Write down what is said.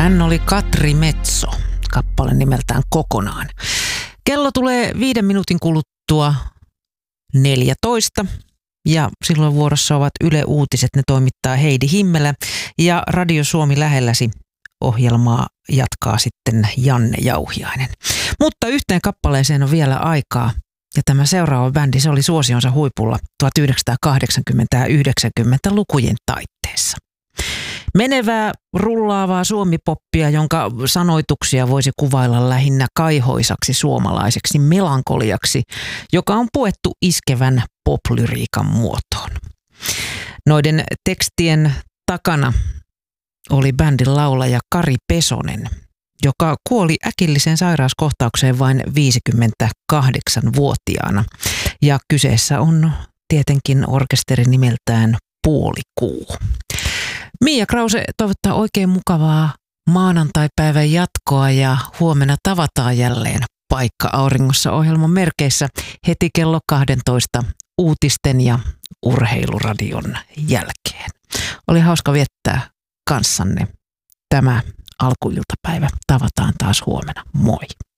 Hän oli Katri Metso, kappale nimeltään Kokonaan. Kello tulee 5 minuutin kuluttua 14 ja silloin vuorossa ovat Yle Uutiset. Ne toimittaa Heidi Himmelä ja Radio Suomi lähelläsi ohjelmaa jatkaa sitten Janne Jauhiainen. Mutta yhteen kappaleeseen on vielä aikaa. Ja tämä seuraava bändi, se oli suosionsa huipulla 1980- ja 90-lukujen taitteessa. Menevää, rullaavaa suomipoppia, jonka sanoituksia voisi kuvailla lähinnä kaihoisaksi suomalaiseksi melankoliaksi, joka on puettu iskevän poplyriikan muotoon. Noiden tekstien takana oli bändin laulaja Kari Pesonen, joka kuoli äkilliseen sairauskohtaukseen vain 58-vuotiaana. Ja kyseessä on tietenkin orkesteri nimeltään Puolikuu. Mia Krause toivottaa oikein mukavaa maanantaipäivän jatkoa ja huomenna tavataan jälleen Paikka auringossa -ohjelman merkeissä heti kello 12 uutisten ja urheiluradion jälkeen. Oli hauska viettää kanssanne tämä alkuiltapäivä. Tavataan taas huomenna. Moi!